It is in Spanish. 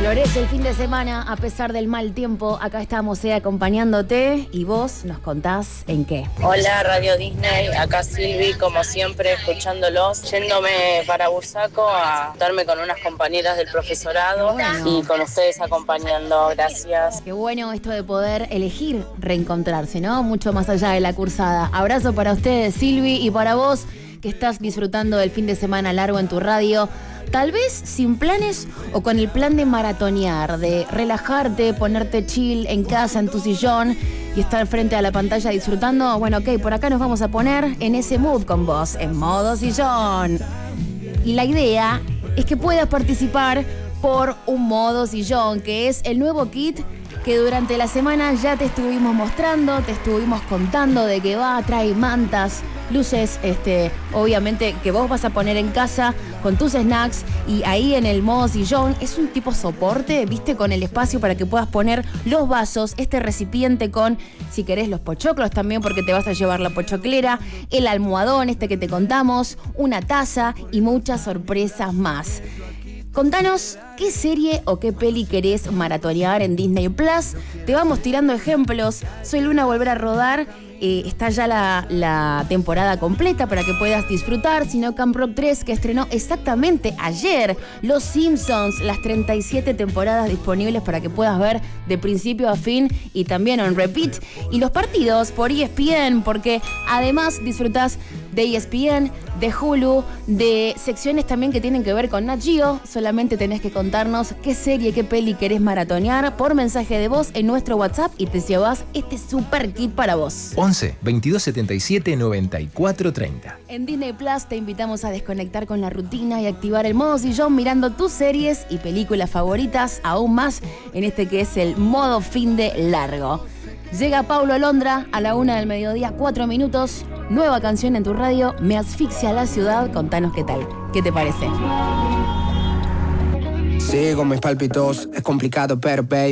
Florece el fin de semana a pesar del mal tiempo. Acá estamos acompañándote y vos nos contás en qué. Hola Radio Disney, acá Silvi, como siempre, escuchándolos, yéndome para Bursaco a juntarme con unas compañeras del profesorado y con ustedes acompañando. Gracias. Qué bueno esto de poder elegir reencontrarse, ¿no? Mucho más allá de la cursada. Abrazo para ustedes, Silvi, y para vos que estás disfrutando del fin de semana largo en tu radio. Tal vez sin planes o con el plan de maratonear, de relajarte, ponerte chill en casa, en tu sillón y estar frente a la pantalla disfrutando. Bueno, ok, por acá nos vamos a poner en ese mood con vos, en modo sillón. Y la idea es que puedas participar por un modo sillón, que es el nuevo kit que durante la semana ya te estuvimos mostrando, te estuvimos contando de qué va, trae mantas, luces, obviamente que vos vas a poner en casa con tus snacks, y ahí en el modo sillón es un tipo soporte, viste, con el espacio para que puedas poner los vasos, este recipiente con, si querés, los pochoclos también, porque te vas a llevar la pochoclera, el almohadón que te contamos, una taza y muchas sorpresas más. Contanos qué serie o qué peli querés maratonear en Disney Plus. Te vamos tirando ejemplos. Soy Luna, volver a rodar. Está ya la temporada completa para que puedas disfrutar. Sino Camp Rock 3, que estrenó exactamente ayer. Los Simpsons, las 37 temporadas disponibles para que puedas ver de principio a fin y también on repeat. Y los partidos por ESPN, porque además disfrutás de ESPN, de Hulu, de secciones también que tienen que ver con Nat Geo. Solamente tenés que contarnos qué serie, qué peli querés maratonear por mensaje de voz en nuestro WhatsApp y te llevas este super kit para vos. 11 22 77 94 30. En Disney Plus te invitamos a desconectar con la rutina y activar el modo sillón mirando tus series y películas favoritas, aún más en este que es el modo fin de largo. Llega Paulo Londra a la 1 del mediodía, 4 minutos. Nueva canción en tu radio, Me asfixia la ciudad. Contanos qué tal, qué te parece. Sigo mis palpitos, es complicado pero baby